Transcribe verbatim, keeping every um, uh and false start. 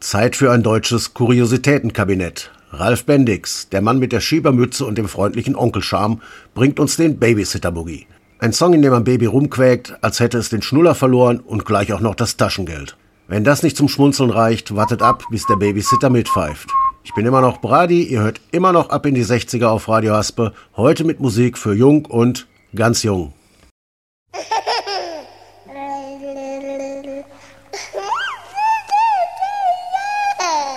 Zeit für ein deutsches Kuriositätenkabinett. Ralf Bendix, der Mann mit der Schiebermütze und dem freundlichen Onkelscharm, bringt uns den Babysitter-Boogie. Ein Song, in dem ein Baby rumquäkt, als hätte es den Schnuller verloren und gleich auch noch das Taschengeld. Wenn das nicht zum Schmunzeln reicht, wartet ab, bis der Babysitter mitpfeift. Ich bin immer noch Brady, ihr hört immer noch Ab in die sechziger auf Radio Haspe, heute mit Musik für Jung und ganz Jung.